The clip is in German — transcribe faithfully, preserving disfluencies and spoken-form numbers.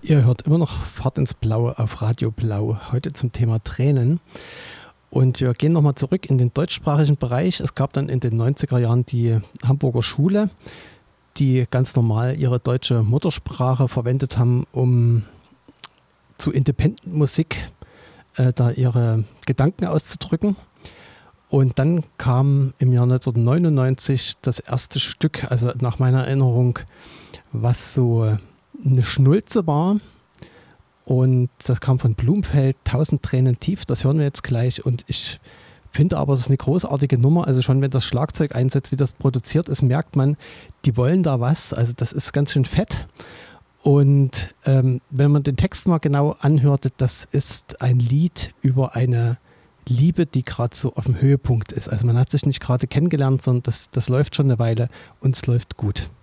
Ihr hört immer noch Fahrt ins Blaue auf Radio Blau. Heute zum Thema Tränen. Und wir gehen nochmal zurück in den deutschsprachigen Bereich. Es gab dann in den neunziger Jahren die Hamburger Schule, die ganz normal ihre deutsche Muttersprache verwendet haben, um zu Independent-Musik äh, da ihre Gedanken auszudrücken. Und dann kam im Jahr neunzehnhundertneunundneunzig das erste Stück, also nach meiner Erinnerung, was so eine Schnulze war. Und das kam von Blumfeld, Tausend Tränen tief, das hören wir jetzt gleich. Und ich finde aber, das ist eine großartige Nummer. Also schon, wenn das Schlagzeug einsetzt, wie das produziert ist, merkt man, die wollen da was. Also das ist ganz schön fett. Und ähm, wenn man den Text mal genau anhört, das ist ein Lied über eine Liebe, die gerade so auf dem Höhepunkt ist. Also man hat sich nicht gerade kennengelernt, sondern das, das läuft schon eine Weile und es läuft gut.